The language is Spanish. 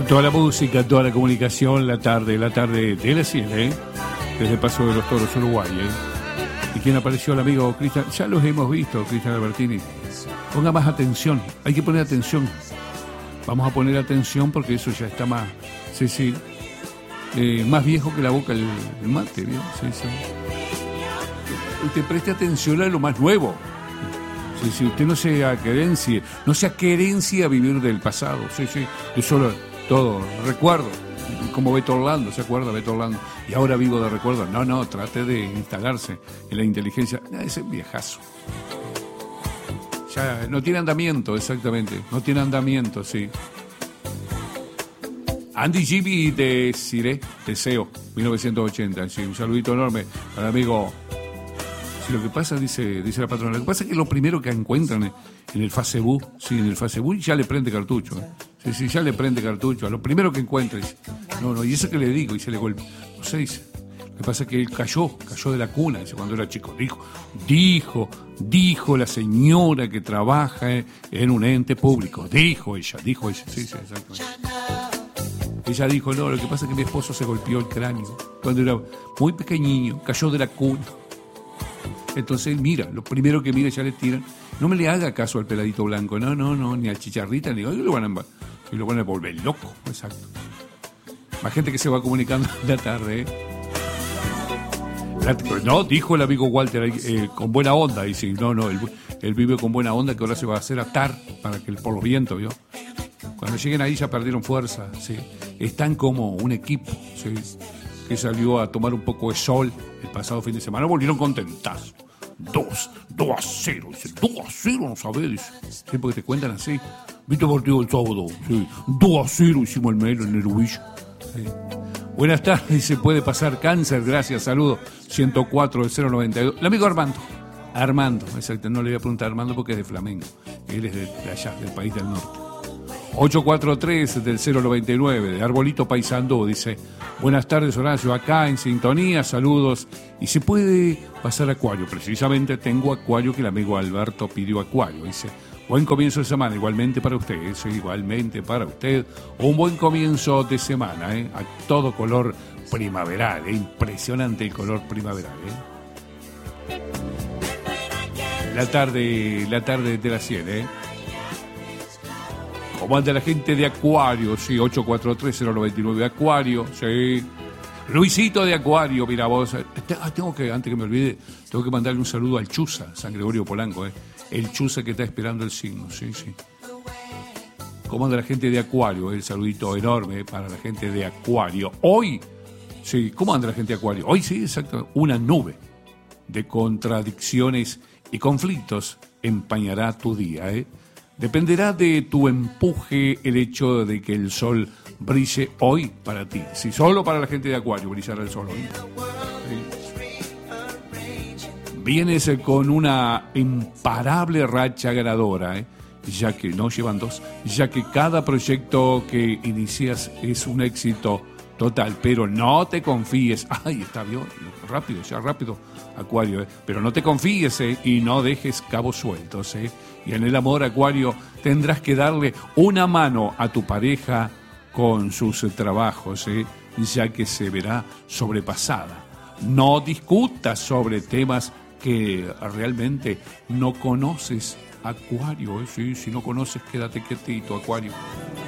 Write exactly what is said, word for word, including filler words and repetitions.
Toda la música, toda la comunicación, la tarde, la tarde de la cien, ¿eh? Desde Paso de los Toros, Uruguay, ¿eh? ¿Y quién apareció? El amigo Cristian. Ya los hemos visto, Cristian Albertini. Ponga más atención, hay que poner atención. Vamos a poner atención porque eso ya está más, sí, sí, eh, más viejo que la boca el, el mate, ¿vio? Sí, sí. Usted preste atención a lo más nuevo. Sí, sí, usted no se aquerencie, no se aquerencie a vivir del pasado. Sí, sí, yo solo todo recuerdo, como Beto Orlando, ¿se acuerda Beto Orlando? Y ahora vivo de recuerdo. No, no, trate de instalarse en la inteligencia. No, ese es viejazo. Ya no tiene andamiento, exactamente. No tiene andamiento, sí. Andy Gibi de Cire, Teseo, mil novecientos ochenta. Sí, un saludito enorme para el amigo. Sí, lo que pasa, dice, dice la patrona, lo que pasa es que lo primero que encuentran en el Facebook, sí, en el Facebook ya le prende cartucho. ¿eh? Sí, sí, ya le prende cartucho. A lo primero que encuentra, dice, no, no, y eso que le digo, y se le golpea. No sé, dice. Lo que pasa es que él cayó, cayó de la cuna, dice, cuando era chico. Dijo, dijo, dijo la señora que trabaja en un ente público. Dijo ella, dijo ella, sí, sí, exactamente. Ella dijo, no, lo que pasa es que mi esposo se golpeó el cráneo cuando era muy pequeño, cayó de la cuna. Entonces él mira, lo primero que mira ya le tiran. No me le haga caso al peladito blanco, no, no, no, ni al chicharrita, ni lo van a, lo van a volver loco, exacto. Más gente que se va comunicando en la tarde, ¿eh? No, dijo el amigo Walter, eh, con buena onda, dice, no, no, él, él vive con buena onda, que ahora se va a hacer atar para que por los vientos, ¿vio? Cuando lleguen ahí ya perdieron fuerza, sí. Están como un equipo, sí, que salió a tomar un poco de sol el pasado fin de semana, volvieron contentas. Dos, dos a cero, dice, dos a cero, no sabés, dice. Sí, porque te cuentan así. ¿Viste el partido del sábado? Sí, dos a cero hicimos el melo en el Ubillo. Sí. Buenas tardes, se puede pasar cáncer, gracias, saludos. ciento cuatro del cero noventa y dos. El amigo Armando. Armando, exacto, no le voy a preguntar a Armando porque es de Flamengo. Él es de, de allá, del país del norte. ocho cuatro tres del cero noventa y nueve, de Arbolito Paisandú, dice, buenas tardes Horacio, acá en sintonía, saludos. Y se puede pasar Acuario, precisamente tengo Acuario que el amigo Alberto pidió Acuario, dice. Buen comienzo de semana, igualmente para usted, sí, igualmente para usted. Un buen comienzo de semana, ¿eh? A todo color primaveral, ¿eh? Impresionante el color primaveral, ¿eh? La tarde, la tarde de la cien, ¿eh? ¿Cómo anda la gente de Acuario? Sí, ocho cuatro tres cero nueve nueve, Acuario, sí. Luisito de Acuario, mira vos. Ah, tengo que, antes que me olvide, tengo que mandarle un saludo al Chuza, San Gregorio Polanco, ¿eh? El Chuza que está esperando el signo, sí, sí. ¿Cómo anda la gente de Acuario? El saludito enorme para la gente de Acuario. Hoy, sí, ¿cómo anda la gente de Acuario? Hoy sí, exacto, una nube de contradicciones y conflictos empañará tu día, ¿eh? Dependerá de tu empuje el hecho de que el sol brille hoy para ti. Si solo para la gente de Acuario brillará el sol hoy. Sí. Vienes con una imparable racha ganadora, ¿eh? Ya que no llevan dos, ya que cada proyecto que inicias es un éxito total, pero no te confíes. Ay, está bien, rápido, ya rápido, Acuario, ¿eh? Pero no te confíes, ¿eh? Y no dejes cabos sueltos, ¿eh? Y en el amor, Acuario, tendrás que darle una mano a tu pareja con sus trabajos, ¿eh? Ya que se verá sobrepasada. No discutas sobre temas que realmente no conoces, Acuario, ¿eh? Sí, si no conoces, quédate quietito, Acuario.